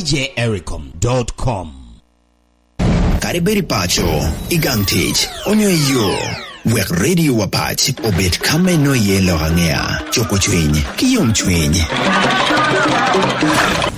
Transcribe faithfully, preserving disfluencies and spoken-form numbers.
j ericom dot com. Kariberi pacho, igangtich, onyo yo. Wek radio wapach, obet kame no yelo hangea, choko chwiny, kiyom chwiny.